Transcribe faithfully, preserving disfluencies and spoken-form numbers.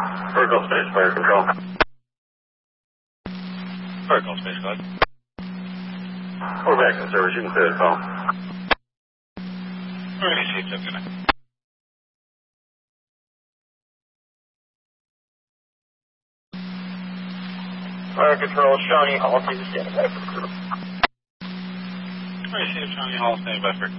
Vertical Space Fire Control. Vertical Space Flight. We're back in service. You can clear the call. Received, that's good. Fire Control, Shawnee Hall, please stand by for crew. Received, Shawnee Hall, standing by for